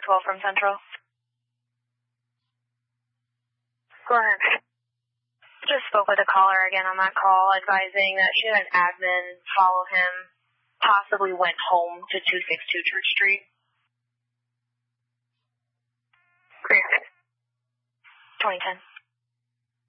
12 from Central. Go ahead. Just spoke with a caller again on that call, advising that she had an admin follow him, possibly went home to 262 Church Street. Great. 2010.